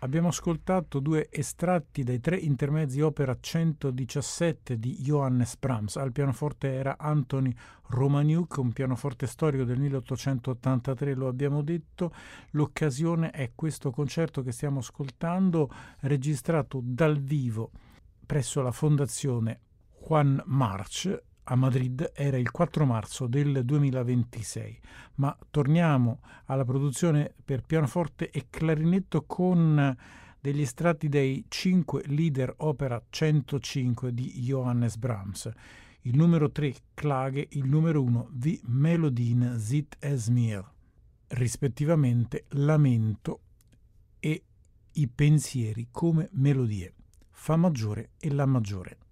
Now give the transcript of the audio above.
Abbiamo ascoltato due estratti dai tre intermezzi opera 117 di Johannes Brahms. Al pianoforte era Anthony Romaniuk, un pianoforte storico del 1883, lo abbiamo detto. L'occasione è questo concerto che stiamo ascoltando, registrato dal vivo presso la Fondazione Juan March a Madrid. Era il 4 marzo del 2026. Ma torniamo alla produzione per pianoforte e clarinetto con degli estratti dei 5 Lieder opera 105 di Johannes Brahms. Il numero 3 Klage, il numero 1 Wie Melodien zit es mir, rispettivamente lamento e i pensieri come melodie, fa maggiore e la maggiore.